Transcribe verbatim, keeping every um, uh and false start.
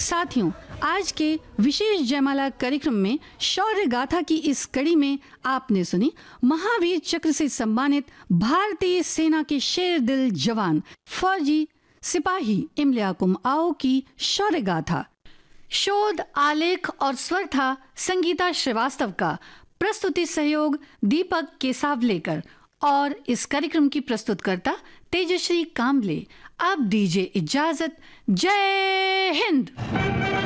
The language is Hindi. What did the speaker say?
साथियों, आज के विशेष जयमाला कार्यक्रम में शौर्य गाथा की इस कड़ी में आपने सुनी महावीर चक्र से सम्मानित भारतीय सेना के शेर दिल जवान फौजी सिपाही इमलियाकुम आओ की शौर्य गाथा। शोध आलेख और स्वर था संगीता श्रीवास्तव का। प्रस्तुति सहयोग दीपक केसावलेकर और इस कार्यक्रम की प्रस्तुतकर्ता तेजश्री कामले। अब दीजिए इजाजत। जय हिंद।